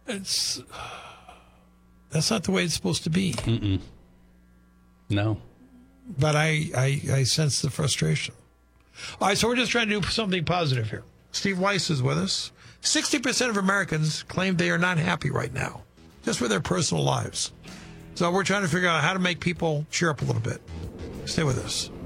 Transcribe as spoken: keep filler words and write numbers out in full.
It's that's not the way it's supposed to be. Mm-mm. No. But I, I, I sense the frustration. All right, so we're just trying to do something positive here. Steve Weiss is with us. sixty percent of Americans claim they are not happy right now, just with their personal lives. So we're trying to figure out how to make people cheer up a little bit. Stay with us.